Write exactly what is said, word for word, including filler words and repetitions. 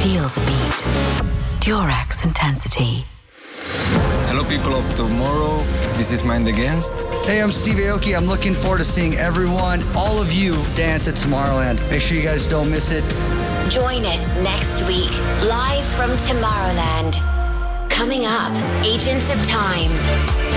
Feel the beat. Durex Intensity. Hello, people of tomorrow. This is Mind Against. Hey, I'm Steve Aoki. I'm looking forward to seeing everyone, all of you, dance at Tomorrowland. Make sure you guys don't miss it. Join us next week, live from Tomorrowland. Coming up, Agents of Time.